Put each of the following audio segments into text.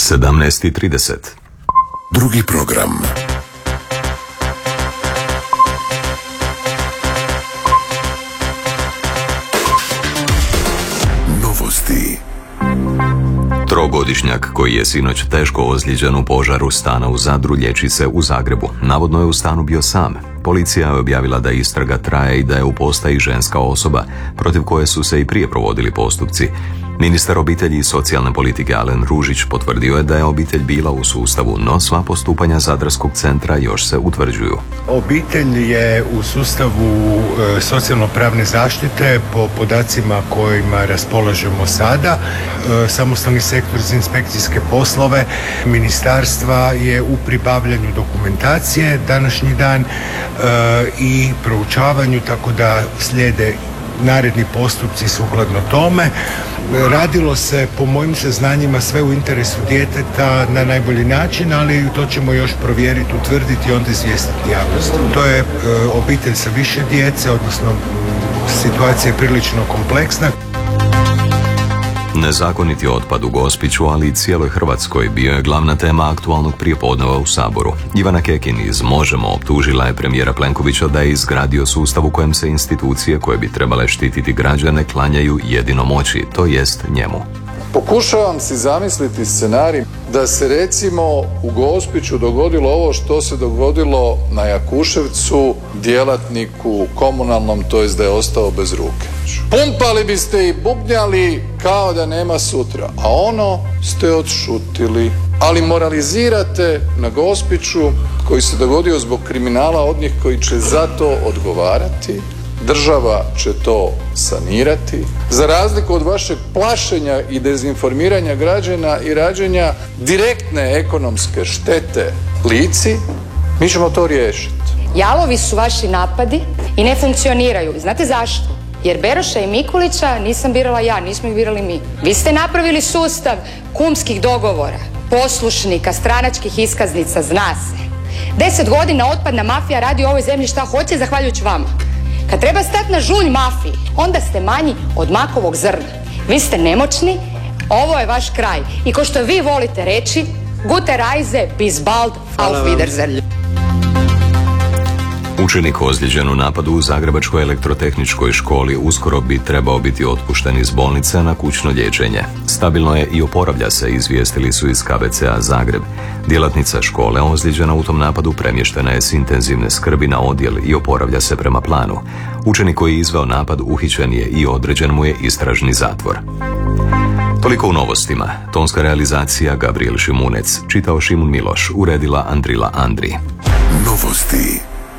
17:30. Drugi program. Novosti. Trogodišnjak koji je sinoć teško ozlijeđen u požaru stana u Zadru liječi se u Zagrebu. Navodno je u stanu bio sam. Policija je objavila da istraga traje i da je u postaji ženska osoba, protiv koje su se i prije provodili postupci. Ministar obitelji i socijalne politike Alen Ružić potvrdio je da je obitelj bila u sustavu, no sva postupanja Zadarskog centra još se utvrđuju. Obitelj je u sustavu socijalno-pravne zaštite po podacima kojima raspolažemo sada. Samostalni sektor za inspekcijske poslove ministarstva je u pribavljanju dokumentacije današnji dan i proučavanju, tako da slijede naredni postupci sukladno tome. Radilo se, po mojim saznanjima, sve u interesu djeteta na najbolji način, ali to ćemo još provjeriti, utvrditi i onda izvijestiti javnost. To je obitelj sa više djece, odnosno situacija je prilično kompleksna. Nezakoniti otpad u Gospiću, ali i cijeloj Hrvatskoj bio je glavna tema aktualnog prijepodneva u Saboru. Ivana Kekin iz Možemo optužila je premijera Plenkovića da je izgradio sustav u kojem se institucije koje bi trebale štititi građane klanjaju jedino moći, to jest njemu. Pokušavam si zamisliti scenarij da se recimo u Gospiću dogodilo ovo što se dogodilo na Jakuševcu djelatniku komunalnom, to jest da je ostao bez ruke. Pumpali biste i bubnjali kao da nema sutra, a ono ste odšutili. Ali moralizirate na Gospiću koji se dogodio zbog kriminala od njih koji će za to odgovarati. Država će to sanirati. Za razliku od vašeg plašenja i dezinformiranja građana i rađenja direktne ekonomske štete Lici, mi ćemo to riješiti. Jalovi su vaši napadi i ne funkcioniraju. Znate zašto? Jer Beroša i Mikulića nisam birala ja, nismo ih birali mi. Vi ste napravili sustav kumskih dogovora, poslušnika, stranačkih iskaznica, zna se. 10 godina otpadna mafija radi u ovoj zemlji šta hoće zahvaljujući vama. Kad treba stati na žulj mafiji, onda ste manji od makovog zrna. Vi ste nemoćni, ovo je vaš kraj. I ko što vi volite reći, gute Reise, bis bald, auf Wiedersehen. Učenik ozlijeđen u napadu u Zagrebačkoj elektrotehničkoj školi uskoro bi trebao biti otpušten iz bolnice na kućno liječenje. Stabilno je i oporavlja se, izvijestili su iz KBC-a Zagreb. Djelatnica škole ozlijeđena u tom napadu premještena je s intenzivne skrbi na odjel i oporavlja se prema planu. Učenik koji je izveo napad uhićen je i određen mu je istražni zatvor. Toliko u novostima. Tonska realizacija Gabriel Šimunec, čitao Šimun Miloš, uredila Andrila Andri. Novosti.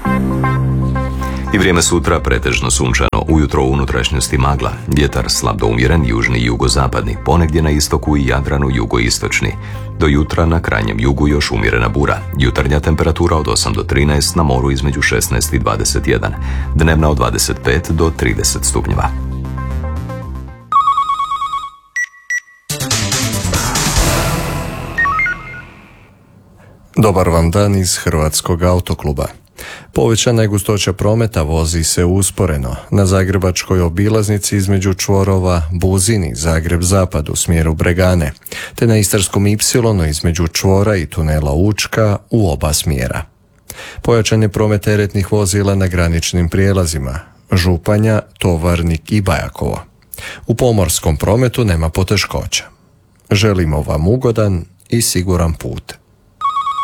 I vrijeme sutra pretežno sunčano, ujutro u unutrašnjosti magla, vjetar slab do umjeren južni i jugozapadni, ponegdje na istoku i Jadranu jugoistočni. Do jutra na krajnjem jugu još umjerena bura, jutarnja temperatura od 8 do 13, na moru između 16 i 21, dnevna od 25 do 30 stupnjeva. Dobar vam dan iz Hrvatskog autokluba. Povećana je gustoća prometa, vozi se usporeno. Na zagrebačkoj obilaznici između čvorova Buzin i Zagreb zapad u smjeru Bregane, te na Istarskom Y između čvora i tunela Učka u oba smjera. Pojačan je promet teretnih vozila na graničnim prijelazima Županja, Tovarnik i Bajakovo. U pomorskom prometu nema poteškoća. Želimo vam ugodan i siguran put.